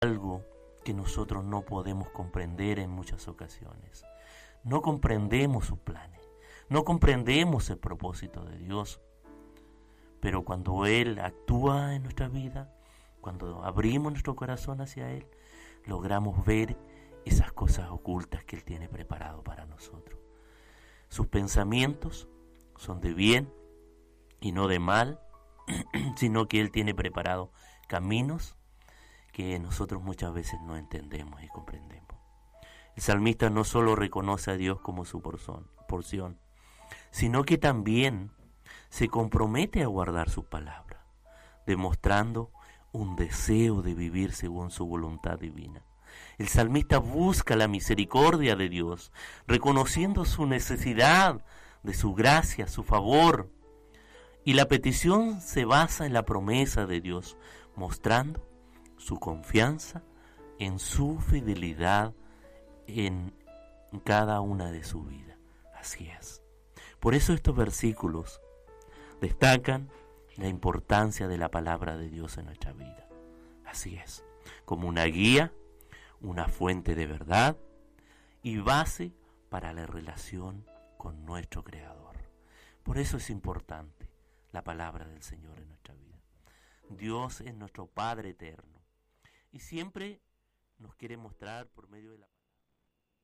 algo que nosotros no podemos comprender en muchas ocasiones. No comprendemos sus planes, no comprendemos el propósito de Dios, pero cuando Él actúa en nuestra vida, cuando abrimos nuestro corazón hacia Él, logramos ver esas cosas ocultas que Él tiene preparado para nosotros. Sus pensamientos son de bien y no de mal, sino que Él tiene preparado caminos que nosotros muchas veces no entendemos y comprendemos. El salmista no solo reconoce a Dios como su porción, sino que también se compromete a guardar sus palabras, demostrando un deseo de vivir según su voluntad divina. El salmista busca la misericordia de Dios, reconociendo su necesidad de su gracia, su favor. Y la petición se basa en la promesa de Dios, mostrando su confianza en su fidelidad en cada una de su vida. Así es. Por eso estos versículos destacan la importancia de la palabra de Dios en nuestra vida. Así es, como una guía, una fuente de verdad y base para la relación con nuestro Creador. Por eso es importante la palabra del Señor en nuestra vida. Dios es nuestro Padre eterno y siempre nos quiere mostrar por medio de la